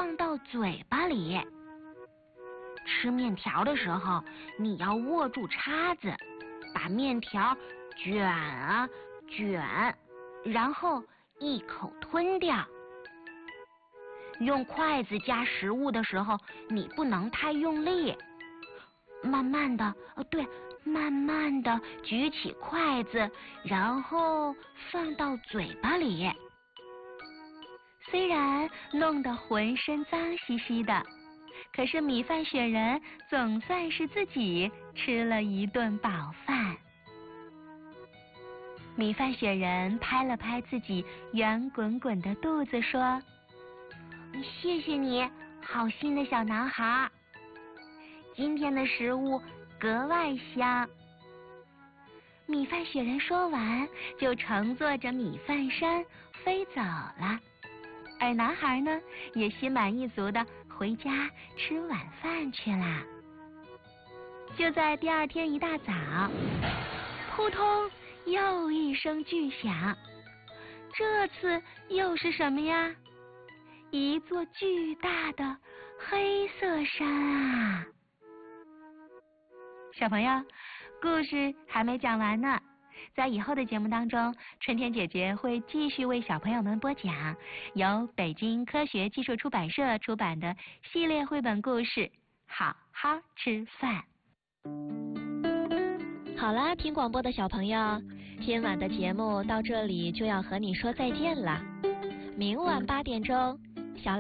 放到嘴巴里。吃面条的时候，你要握住叉子，把面条卷啊卷，然后一口吞掉。用筷子夹食物的时候，你不能太用力，慢慢的，慢慢的举起筷子，然后放到嘴巴里。虽然弄得浑身脏兮兮的，可是米饭雪人总算是自己吃了一顿饱饭。米饭雪人拍了拍自己圆滚滚的肚子，说：“谢谢你，好心的小男孩。今天的食物格外香。”米饭雪人说完，就乘坐着米饭山飞走了。而男孩呢，也心满意足的回家吃晚饭去啦。就在第二天一大早，扑通，又一声巨响，这次又是什么呀？一座巨大的黑色山啊！小朋友，故事还没讲完呢。在以后的节目当中，春天姐姐会继续为小朋友们播讲由北京科学技术出版社出版的系列绘本故事《好好吃饭》。好啦，听广播的小朋友，今晚的节目到这里就要和你说再见了。明晚8点钟，